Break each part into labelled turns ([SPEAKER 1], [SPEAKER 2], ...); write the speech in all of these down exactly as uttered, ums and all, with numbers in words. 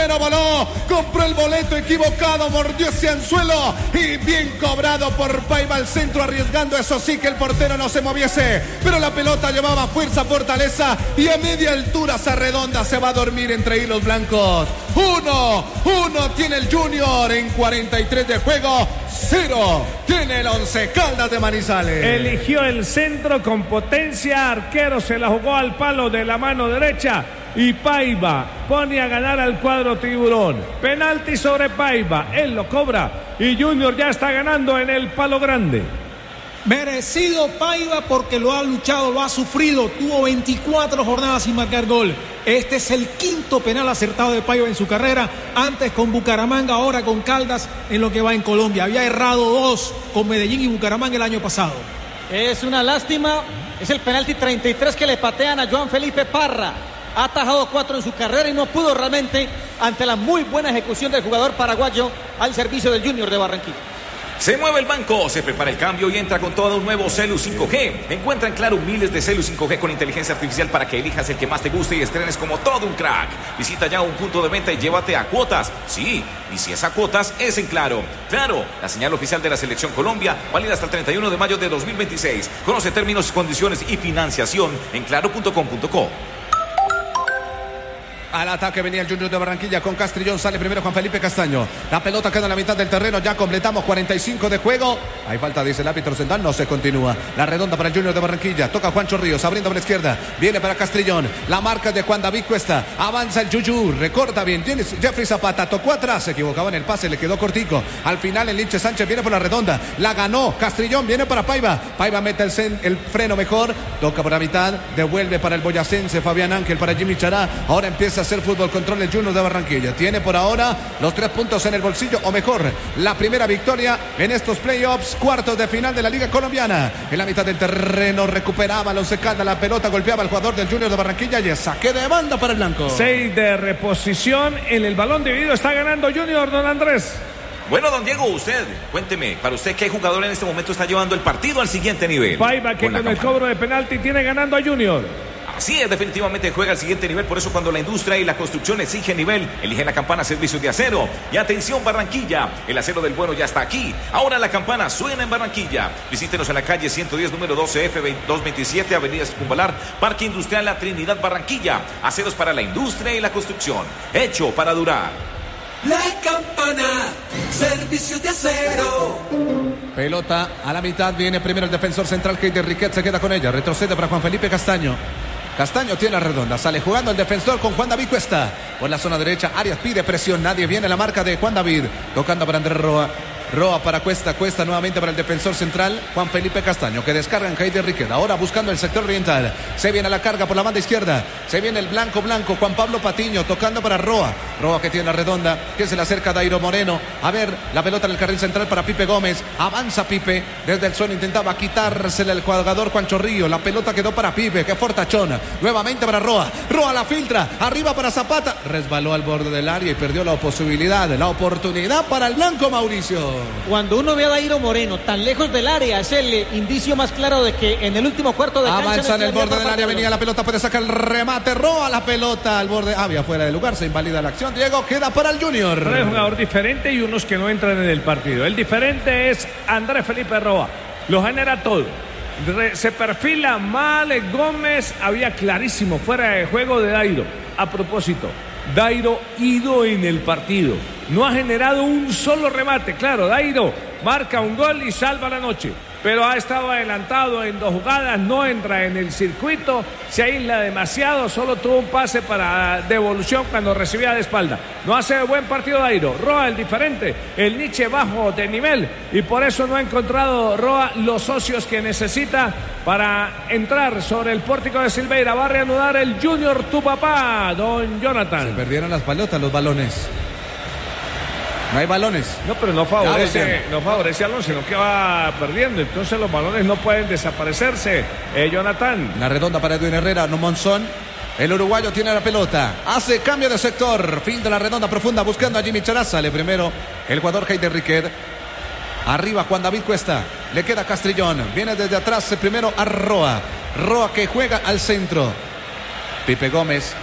[SPEAKER 1] portero voló, compró el boleto equivocado, mordió ese anzuelo y bien cobrado por Paiva al centro, arriesgando eso sí que el portero no se moviese, pero la pelota llevaba fuerza, fortaleza y a media altura se redonda, se va a dormir entre hilos blancos. Uno, uno tiene el Junior en cuarenta y tres de juego, cero tiene el Once Caldas de Manizales.
[SPEAKER 2] Eligió el centro con potencia, arquero se la jugó al palo de la mano derecha y Paiva pone a ganar al cuadro tiburón. Penalti sobre Paiva, él lo cobra y Junior ya está ganando en el palo grande.
[SPEAKER 3] Merecido Paiva porque lo ha luchado, lo ha sufrido, tuvo veinticuatro jornadas sin marcar gol. Este es el quinto penal acertado de Paiva en su carrera, antes con Bucaramanga, ahora con Caldas en lo que va en Colombia. Había errado dos con Medellín y Bucaramanga el año pasado.
[SPEAKER 4] Es una lástima, es el penalti treinta y tres que le patean a Joan Felipe Parra. Ha atajado cuatro en su carrera y no pudo realmente ante la muy buena ejecución del jugador paraguayo al servicio del Junior de Barranquilla.
[SPEAKER 5] Se mueve el banco, se prepara el cambio y entra con todo un nuevo Celu cinco G. Encuentra en Claro miles de Celu cinco G con inteligencia artificial para que elijas el que más te guste y estrenes como todo un crack. Visita ya un punto de venta y llévate a cuotas. Sí, y si es a cuotas, es en Claro. Claro, la señal oficial de la Selección Colombia, válida hasta el treinta y uno de mayo de dos mil veintiséis. Conoce términos, condiciones y financiación en claro punto com punto co.
[SPEAKER 1] Al ataque venía el Junior de Barranquilla con Castrillón, sale primero Juan Felipe Castaño. La pelota queda en la mitad del terreno, ya completamos cuarenta y cinco de juego. Hay falta, dice el árbitro central, no se continúa. La redonda para el Junior de Barranquilla, toca Juancho Ríos, abriendo por la izquierda, viene para Castrillón. La marca de Juan David Cuesta, avanza el Yuyu, recorta bien, tiene Jeffrey Zapata, tocó atrás, se equivocaba en el pase, le quedó cortico. Al final el Linche Sánchez viene por la redonda, la ganó Castrillón, viene para Paiva. Paiva mete el, cen, el freno mejor, toca por la mitad, devuelve para el boyacense Fabián Ángel, para Jimmy Chará. Ahora empieza a hacer fútbol control el Junior de Barranquilla. Tiene por ahora los tres puntos en el bolsillo, o mejor, la primera victoria en estos playoffs, cuartos de final de la Liga Colombiana. En la mitad del terreno recuperaba el Once Caldas, la pelota golpeaba al jugador del Junior de Barranquilla y saque de banda para el blanco.
[SPEAKER 2] Seis de reposición en el balón dividido, está ganando Junior, don Andrés.
[SPEAKER 5] Bueno, don Diego, usted, cuénteme, para usted, ¿qué jugador en este momento está llevando el partido al siguiente nivel?
[SPEAKER 2] Paiva, que con, con el cobro de penalti tiene ganando a Junior.
[SPEAKER 5] Así es, definitivamente juega al siguiente nivel, por eso cuando la industria y la construcción exigen nivel, eligen la campana Servicios de Acero. Y atención Barranquilla, el acero del bueno ya está aquí. Ahora la campana suena en Barranquilla. Visítenos en la calle ciento diez, número doce F doscientos veintisiete, Avenida Circunvalar, Parque Industrial La Trinidad, Barranquilla. Aceros para la industria y la construcción, hecho para durar.
[SPEAKER 6] La campana, Servicios de Acero.
[SPEAKER 1] Pelota a la mitad, viene primero el defensor central, Heider Riquet, se queda con ella, retrocede para Juan Felipe Castaño. Castaño tiene la redonda, sale jugando el defensor con Juan David Cuesta. Por la zona derecha, Arias pide presión, nadie viene, la marca de Juan David. Tocando para Andrés Roa. Roa para Cuesta, Cuesta nuevamente para el defensor central, Juan Felipe Castaño, que descarga en Heider Riquet. Ahora buscando el sector oriental. Se viene a la carga por la banda izquierda. Se viene el blanco blanco, Juan Pablo Patiño, tocando para Roa. Roa que tiene la redonda, que se le acerca a Dairo Moreno. A ver, la pelota en el carril central para Pipe Gómez. Avanza Pipe, desde el suelo intentaba quitársela el jugador Juan Chorrillo. La pelota quedó para Pipe, que fortachona. Nuevamente para Roa. Roa la filtra, arriba para Zapata. Resbaló al borde del área y perdió la posibilidad, la oportunidad para el blanco, Mauricio.
[SPEAKER 4] Cuando uno ve a Dairo Moreno tan lejos del área, es el indicio más claro de que en el último cuarto de cancha...
[SPEAKER 1] Avanza en el borde del área, venía la pelota, puede sacar el remate, Roa la pelota al borde, había fuera de lugar, se invalida la acción, Diego, queda para el Junior.
[SPEAKER 2] Un jugador diferente y unos que no entran en el partido. El diferente es Andrés Felipe Roa, lo genera todo. Se perfila mal Gómez, había clarísimo fuera de juego de Dairo. A propósito, Dairo ido en el partido, no ha generado un solo remate. Claro, Dairo marca un gol y salva la noche, pero ha estado adelantado en dos jugadas, no entra en el circuito, se aísla demasiado, solo tuvo un pase para devolución cuando recibía de espalda. No hace buen partido Dairo. Roa el diferente, el Nietzsche bajo de nivel, y por eso no ha encontrado Roa los socios que necesita para entrar sobre el pórtico de Silveira. Va a reanudar el Junior, tu papá, don Jonathan.
[SPEAKER 1] Se perdieron las pelotas, los balones. No hay balones.
[SPEAKER 2] No, pero no favorece, no favorece a Alonso, sino que va perdiendo. Entonces los balones no pueden desaparecerse. Eh, Jonathan.
[SPEAKER 1] La redonda para Edwin Herrera, no Monzón. El uruguayo tiene la pelota. Hace cambio de sector. Fin de la redonda profunda buscando a Jimmy Chará. Sale primero el jugador Heider Riquet. Arriba Juan David Cuesta. Le queda Castrillón. Viene desde atrás primero a Roa. Roa que juega al centro. Pipe Gómez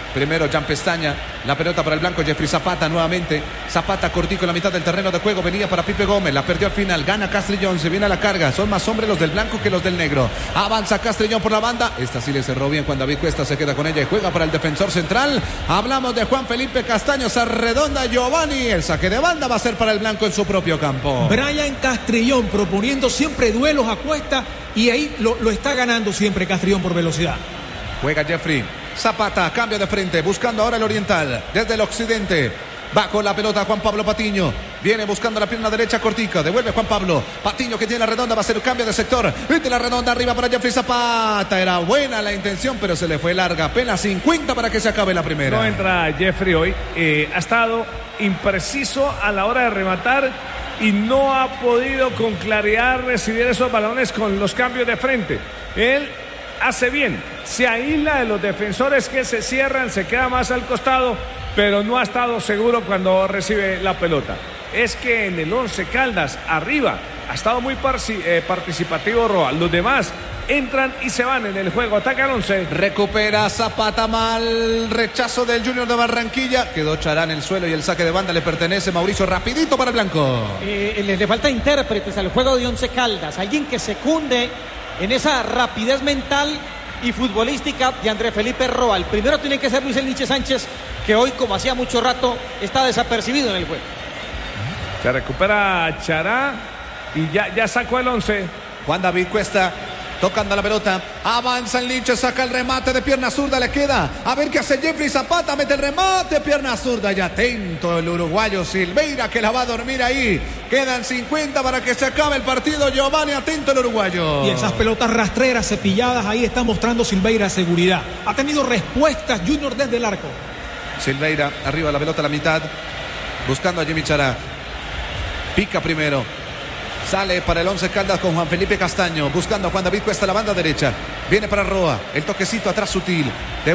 [SPEAKER 1] Primero Jan Pestaña, la pelota para el blanco, Jeffrey Zapata nuevamente. Zapata cortico en la mitad del terreno de juego, venía para Pipe Gómez, la perdió al final, gana Castrillón, se viene a la carga. Son más hombres los del blanco que los del negro. Avanza Castrillón por la banda, esta sí le cerró bien cuando David Cuesta se queda con ella y juega para el defensor central. Hablamos de Juan Felipe Castaño, se arredonda Giovanni, el saque de banda va a ser para el blanco en su propio campo.
[SPEAKER 3] Brian Castrillón proponiendo siempre duelos a cuesta y ahí lo, lo está ganando siempre Castrillón por velocidad.
[SPEAKER 1] Juega Jeffrey Zapata, cambio de frente, buscando ahora el oriental, desde el occidente. Va con la pelota Juan Pablo Patiño. Viene buscando la pierna derecha cortica. Devuelve Juan Pablo. Patiño que tiene la redonda. Va a hacer un cambio de sector. Mete la redonda arriba para Jeffrey Zapata. Era buena la intención, pero se le fue larga. Apenas cincuenta para que se acabe la primera.
[SPEAKER 2] No entra Jeffrey hoy. Eh, ha estado impreciso a la hora de rematar y no ha podido con claridad recibir esos balones con los cambios de frente. Él hace bien, se aísla de los defensores que se cierran, se queda más al costado, pero no ha estado seguro cuando recibe la pelota. Es que en el Once Caldas, arriba, ha estado muy eh, participativo Roa. Los demás entran y se van en el juego. Ataca el Once.
[SPEAKER 1] Recupera Zapata, mal rechazo del Junior de Barranquilla. Quedó Chará en el suelo y el saque de banda le pertenece a Mauricio. Rapidito para el blanco.
[SPEAKER 4] Eh, le, le falta intérpretes al juego de Once Caldas. Alguien que secunde en esa rapidez mental y futbolística de André Felipe Roa. El primero tiene que ser Luis Elniche Sánchez, que hoy, como hacía mucho rato, está desapercibido en el juego.
[SPEAKER 2] Se recupera Chará y ya, ya sacó el once.
[SPEAKER 1] Juan David Cuesta tocando la pelota, avanza el Nietzsche, saca el remate de pierna zurda, le queda, a ver qué hace Jeffrey Zapata, mete el remate, pierna zurda, y atento el uruguayo Silveira que la va a dormir ahí, quedan cincuenta para que se acabe el partido, Giovanni, atento el uruguayo.
[SPEAKER 3] Y esas pelotas rastreras, cepilladas, ahí está mostrando Silveira seguridad, ha tenido respuestas Junior desde el arco.
[SPEAKER 1] Silveira, arriba la pelota a la mitad, buscando a Jimmy Chará, pica primero. Sale para el Once Caldas con Juan Felipe Castaño, buscando a Juan David Cuesta la banda derecha. Viene para Roa, el toquecito atrás sutil.